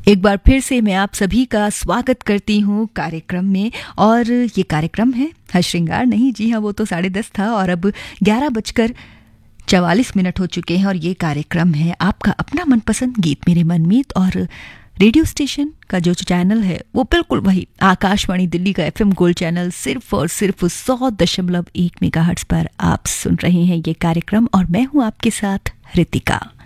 एक बार फिर से मैं आप सभी का स्वागत करती हूँ कार्यक्रम में। और ये कार्यक्रम है हश्रृंगार, नहीं जी हाँ, वो तो 10:30 था और अब 11:44 हो चुके हैं। और ये कार्यक्रम है आपका अपना मनपसंद गीत मेरे मनमीत। और रेडियो स्टेशन का जो चैनल है वो बिल्कुल वही आकाशवाणी दिल्ली का FM गोल्ड चैनल, सिर्फ और सिर्फ 100.1 मेगाहर्ट्ज पर आप सुन रहे हैं ये कार्यक्रम। और मैं हूँ आपके साथ रितिका।